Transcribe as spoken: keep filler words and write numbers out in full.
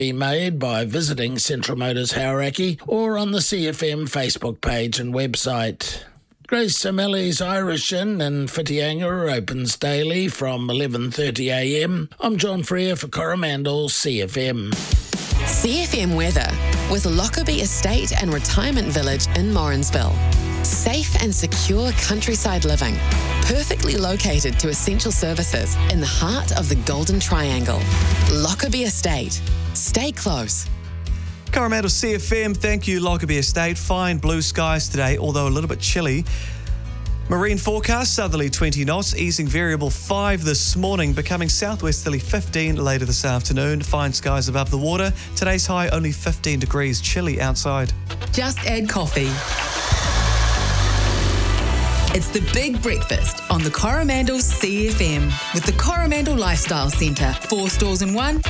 Be made by visiting Central Motors Hauraki or on the C F M Facebook page and website. Grace O'Malley's Irish Inn in Whitianga opens daily from eleven thirty a m. I'm John Freer for Coromandel C F M. C F M weather with Lockerbie Estate and Retirement Village in Morrinsville. Safe and secure countryside living, perfectly located to essential services in the heart of the Golden Triangle. Lockerbie Estate. Stay close. Coromandel C F M, thank you, Lockerbie Estate. Fine blue skies today, although a little bit chilly. Marine forecast, southerly twenty knots, easing variable five this morning, becoming southwesterly fifteen later this afternoon. Fine skies above the water. Today's high only fifteen degrees, chilly outside. Just add coffee. It's the Big Breakfast on the Coromandel C F M with the Coromandel Lifestyle Centre. Four stores in one